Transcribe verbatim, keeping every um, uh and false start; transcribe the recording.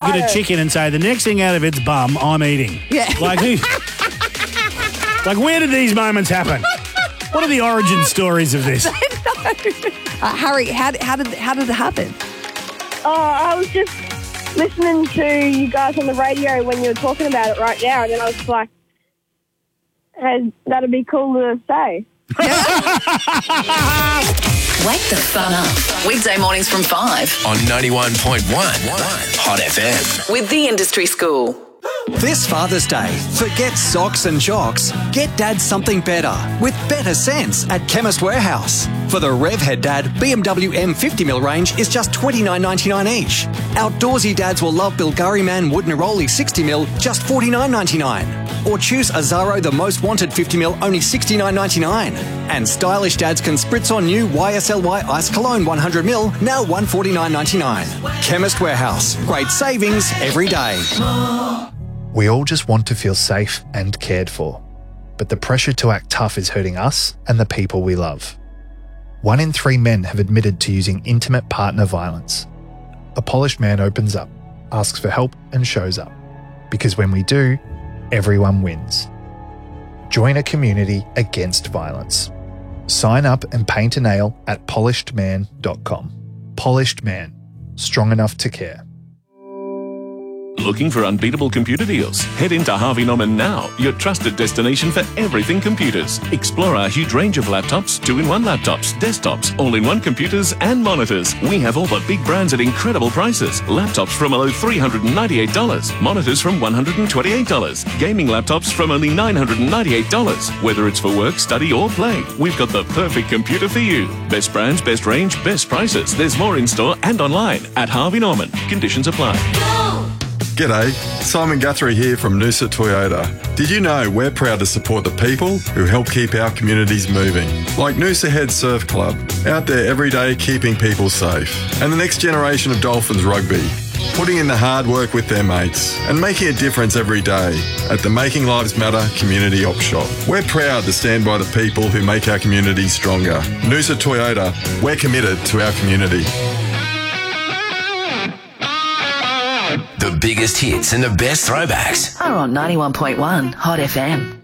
at a chicken and say, the next thing out of its bum, I'm eating. Yeah. Like, who, like where did these moments happen? What are the origin stories of this? Uh, Harry, how, how, did, how did it happen? Oh, I was just listening to you guys on the radio when you were talking about it right now, and then I was like, hey, that'd be cool to say. Wake the fun up. Weekday mornings from five. On ninety-one point one Hot F M. With the Industry School. This Father's Day, forget socks and jocks. Get Dad something better with better sense at Chemist Warehouse. For the Rev Head Dad, B M W M fifty mil range is just twenty-nine ninety-nine each. Outdoorsy dads will love Bulgari Man Wood Neroli sixty mil, just forty-nine ninety-nine. Or choose Azaro The Most Wanted fifty mil, only sixty-nine ninety-nine. And stylish dads can spritz on new Y S L Y Ice Cologne one hundred mil, now one forty-nine ninety-nine. Chemist Warehouse, great savings every day. We all just want to feel safe and cared for, but the pressure to act tough is hurting us and the people we love. One in three men have admitted to using intimate partner violence. A polished man opens up, asks for help and shows up. Because when we do, everyone wins. Join a community against violence. Sign up and paint a nail at polished man dot com. Polished Man. Strong enough to care. Looking for unbeatable computer deals? Head into Harvey Norman now, your trusted destination for everything computers. Explore our huge range of laptops, two-in-one laptops, desktops, all-in-one computers and monitors. We have all the big brands at incredible prices. Laptops from below three hundred ninety-eight dollars, monitors from one hundred twenty-eight dollars, gaming laptops from only nine hundred ninety-eight dollars. Whether it's for work, study or play, we've got the perfect computer for you. Best brands, best range, best prices. There's more in-store and online at Harvey Norman. Conditions apply. G'day, Simon Guthrie here from Noosa Toyota. Did you know we're proud to support the people who help keep our communities moving? Like Noosa Head Surf Club, out there every day keeping people safe. And the next generation of Dolphins Rugby, putting in the hard work with their mates and making a difference every day at the Making Lives Matter Community Op Shop. We're proud to stand by the people who make our community stronger. Noosa Toyota, we're committed to our community. The biggest hits and the best throwbacks Are on ninety-one point one Hot F M.